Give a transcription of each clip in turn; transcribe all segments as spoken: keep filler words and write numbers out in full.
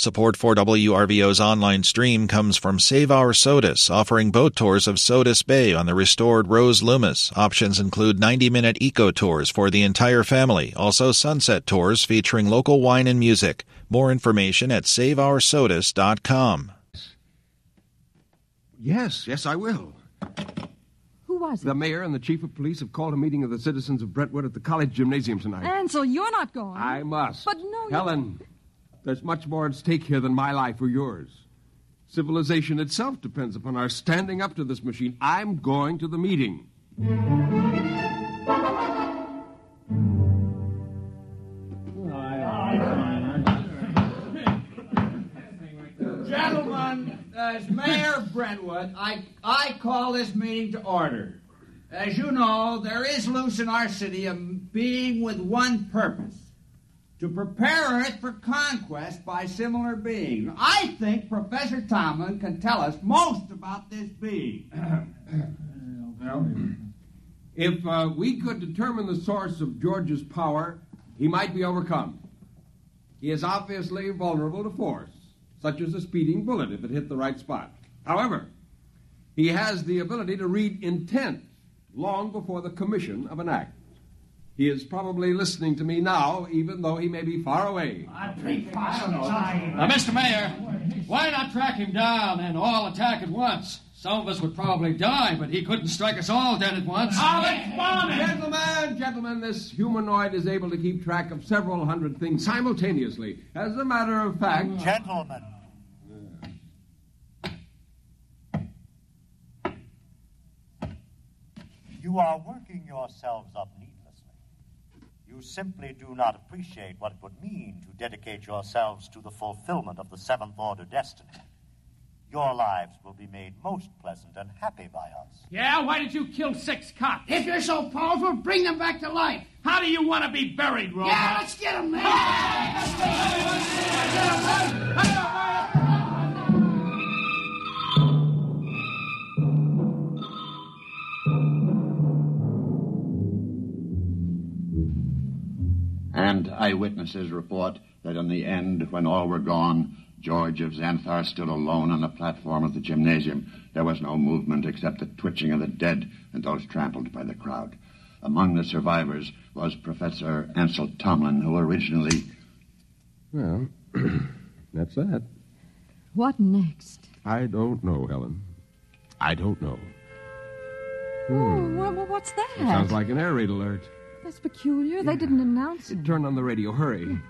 Support for W R V O's online stream comes from Save Our Sodus, offering boat tours of Sodus Bay on the restored Rose Loomis. Options include ninety-minute eco tours for the entire family, also sunset tours featuring local wine and music. More information at save our sodus dot com. Yes, yes, I will. Who was it? The mayor and the chief of police have called a meeting of the citizens of Brentwood at the college gymnasium tonight. Ansel, you're not going. I must. But no, you... Helen, there's much more at stake here than my life or yours. Civilization itself depends upon our standing up to this machine. I'm going to the meeting. Gentlemen, as mayor of Brentwood, I, I call this meeting to order. As you know, there is loose in our city a being with one purpose: to prepare Earth for conquest by similar beings. I think Professor Tomlin can tell us most about this being. Well, if uh, we could determine the source of George's power, he might be overcome. He is obviously vulnerable to force, such as a speeding bullet if it hit the right spot. However, he has the ability to read intent long before the commission of an act. He is probably listening to me now, even though he may be far away. Now, Mister Mayor, why not track him down and all attack at once? Some of us would probably die, but he couldn't strike us all dead at once. Gentlemen, gentlemen, this humanoid is able to keep track of several hundred things simultaneously. As a matter of fact... Gentlemen. You are working yourselves up needlessly. You simply do not appreciate what it would mean to dedicate yourselves to the fulfillment of the Seventh Order destiny. Your lives will be made most pleasant and happy by us. Yeah, why did you kill six cops? If you're so powerful, bring them back to life. How do you want to be buried, Robot? Yeah, let's get them, man. And eyewitnesses report that in the end, when all were gone, George of Xanthar stood alone on the platform of the gymnasium. There was no movement except the twitching of the dead and those trampled by the crowd. Among the survivors was Professor Ansel Tomlin, who originally... Well, that's that. What next? I don't know, Helen. I don't know. Hmm. Oh, well, what's that? It sounds like an air raid alert. That's peculiar. Yeah. They didn't announce it. Turn on the radio. Hurry. Yeah.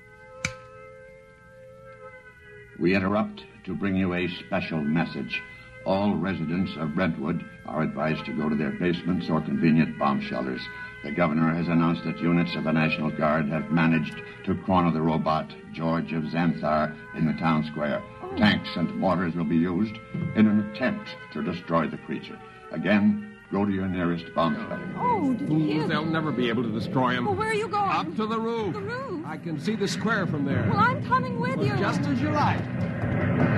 We interrupt to bring you a special message. All residents of Brentwood are advised to go to their basements or convenient bomb shelters. The governor has announced that units of the National Guard have managed to corner the robot, George of Xanthar, in the town square. Oh. Tanks and mortars will be used in an attempt to destroy the creature. Again, go to your nearest bomb shelter. Oh, did you hear They'll that? never be able to destroy him. Well, where are you going? Up to the roof. The roof? I can see the square from there. Well, I'm coming with you. Just as you like.